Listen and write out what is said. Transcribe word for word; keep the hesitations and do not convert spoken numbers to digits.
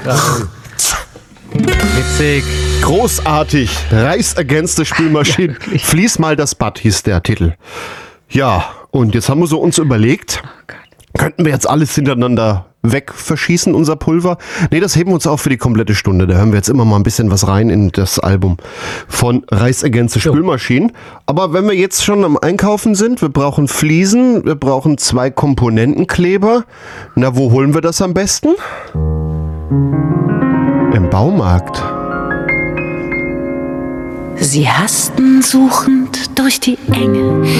Witzig. Großartig. Rise Against the Spülmaschine. Ja, Fließ mal das Bad hieß der Titel. Ja, und jetzt haben wir so uns überlegt, könnten wir jetzt alles hintereinander weg verschießen, unser Pulver? Nee, das heben wir uns auf für die komplette Stunde. Da hören wir jetzt immer mal ein bisschen was rein in das Album von Rise Against the Spülmaschine. Aber wenn wir jetzt schon am Einkaufen sind, wir brauchen Fliesen, wir brauchen zwei Komponentenkleber. Na, wo holen wir das am besten? Im Baumarkt. Sie hasten suchend durch die Enge.